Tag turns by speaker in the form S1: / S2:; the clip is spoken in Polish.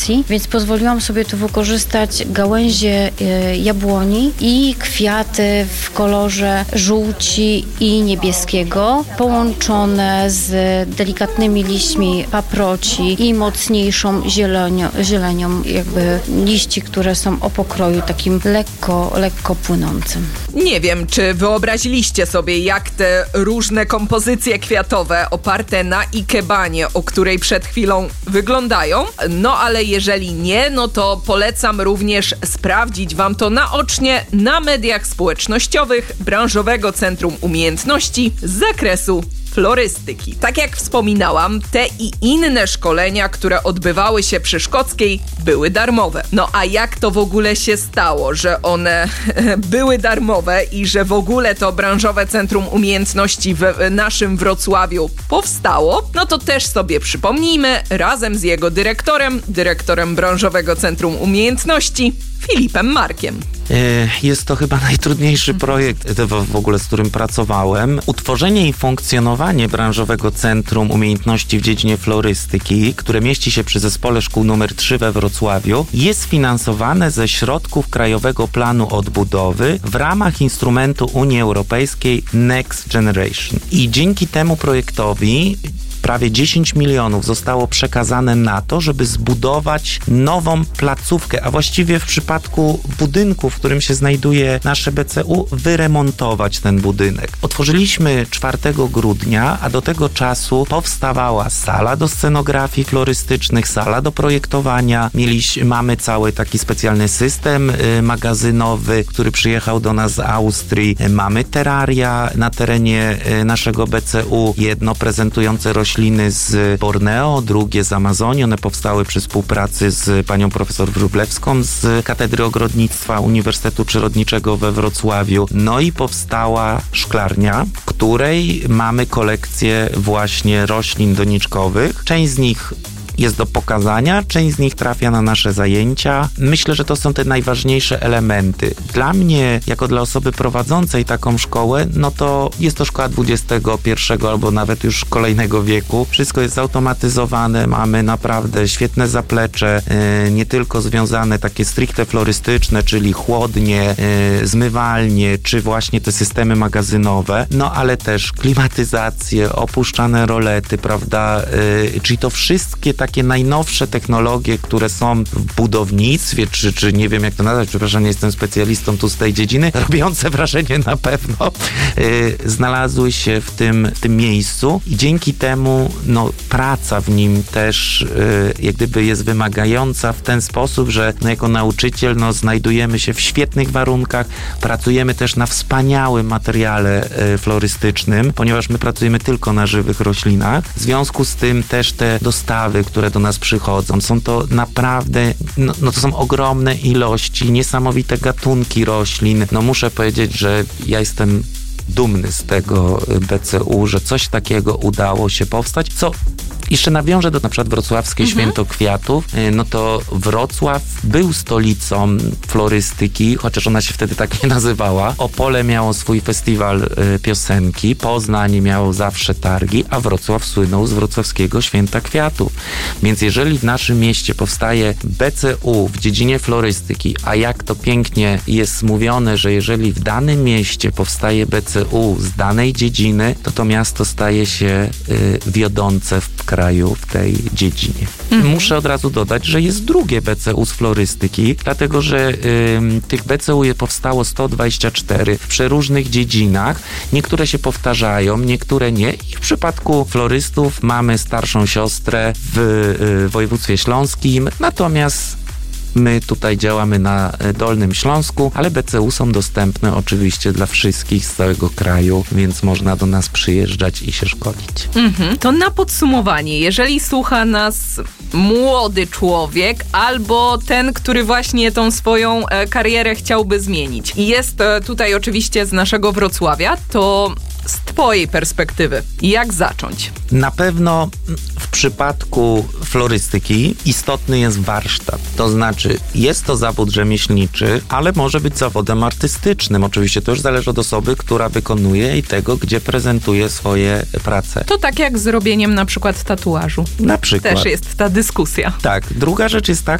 S1: więc pozwoliłam sobie tu wykorzystać gałęzie jabłoni i kwiaty w kolorze żółci i niebieskiego, połączone z delikatnymi liśćmi paproci i mocniejszą zielenią jakby liści, które są o pokroju takim lekko płynącym.
S2: Nie wiem, czy wyobraziliście sobie, jak te różne kompozycje kwiatowe oparte na ikebanie, o której przed chwilą wyglądają, no ale jeżeli nie, no to polecam również sprawdzić wam to naocznie na mediach społecznościowych Branżowego Centrum Umiejętności z zakresu florystyki. Tak jak wspominałam, te i inne szkolenia, które odbywały się przy Szkockiej, były darmowe. No a jak to w ogóle się stało, że one były darmowe i że w ogóle to Branżowe Centrum Umiejętności w naszym Wrocławiu powstało? No to też sobie przypomnijmy razem z jego dyrektorem Branżowego Centrum Umiejętności, Filipem Markiem.
S3: Jest to chyba najtrudniejszy projekt w ogóle, z którym pracowałem. Utworzenie i funkcjonowanie Branżowego Centrum Umiejętności w dziedzinie florystyki, które mieści się przy Zespole Szkół nr 3 we Wrocławiu, jest finansowane ze środków Krajowego Planu Odbudowy w ramach instrumentu Unii Europejskiej Next Generation. I dzięki temu projektowi prawie 10 milionów zostało przekazane na to, żeby zbudować nową placówkę, a właściwie w przypadku budynku, w którym się znajduje nasze BCU, wyremontować ten budynek. Otworzyliśmy 4 grudnia, a do tego czasu powstawała sala do scenografii florystycznych, sala do projektowania. Mamy cały taki specjalny system magazynowy, który przyjechał do nas z Austrii. Mamy teraria na terenie naszego BCU, jedno prezentujące rośliny z Borneo, drugie z Amazonii. One powstały przy współpracy z panią profesor Wróblewską z Katedry Ogrodnictwa Uniwersytetu Przyrodniczego we Wrocławiu. No i powstała szklarnia, w której mamy kolekcję właśnie roślin doniczkowych. Część z nich jest do pokazania, część z nich trafia na nasze zajęcia. Myślę, że to są te najważniejsze elementy. Dla mnie, jako dla osoby prowadzącej taką szkołę, no to jest to szkoła XXI albo nawet już kolejnego wieku. Wszystko jest zautomatyzowane, mamy naprawdę świetne zaplecze, nie tylko związane takie stricte florystyczne, czyli chłodnie, zmywalnie, czy właśnie te systemy magazynowe, no ale też klimatyzację, opuszczane rolety, prawda, czyli to wszystkie takie najnowsze technologie, które są w budownictwie, czy nie wiem jak to nazwać, przepraszam, nie jestem specjalistą tu z tej dziedziny, robiące wrażenie na pewno, znalazły się w tym miejscu i dzięki temu praca w nim też jak gdyby jest wymagająca w ten sposób, że jako nauczyciel znajdujemy się w świetnych warunkach, pracujemy też na wspaniałym materiale florystycznym, ponieważ my pracujemy tylko na żywych roślinach. W związku z tym też te dostawy, które do nas przychodzą, są to naprawdę, to są ogromne ilości, niesamowite gatunki roślin. Muszę powiedzieć, że ja jestem dumny z tego BCU, że coś takiego udało się powstać, co jeszcze nawiążę do na przykład wrocławskie Święto Kwiatów, to Wrocław był stolicą florystyki, chociaż ona się wtedy tak nie nazywała. Opole miało swój festiwal piosenki, Poznań miało zawsze targi, a Wrocław słynął z wrocławskiego Święta Kwiatów. Więc jeżeli w naszym mieście powstaje BCU w dziedzinie florystyki, a jak to pięknie jest mówione, że jeżeli w danym mieście powstaje BCU z danej dziedziny, to miasto staje się wiodące w kraju w tej dziedzinie. Muszę od razu dodać, że jest drugie BCU z florystyki, dlatego że tych BCU powstało 124 w przeróżnych dziedzinach. Niektóre się powtarzają, niektóre nie. I w przypadku florystów mamy starszą siostrę w województwie śląskim, natomiast my tutaj działamy na Dolnym Śląsku, ale BCU są dostępne oczywiście dla wszystkich z całego kraju, więc można do nas przyjeżdżać i się szkolić.
S2: To na podsumowanie, jeżeli słucha nas młody człowiek albo ten, który właśnie tą swoją karierę chciałby zmienić i jest tutaj oczywiście z naszego Wrocławia, to z twojej perspektywy, jak zacząć?
S3: Na pewno w przypadku florystyki istotny jest warsztat. To znaczy, jest to zawód rzemieślniczy, ale może być zawodem artystycznym. Oczywiście to już zależy od osoby, która wykonuje i tego, gdzie prezentuje swoje prace.
S2: To tak jak z robieniem na przykład tatuażu.
S3: Na przykład.
S2: Też jest ta dyskusja.
S3: Tak. Druga rzecz jest taka,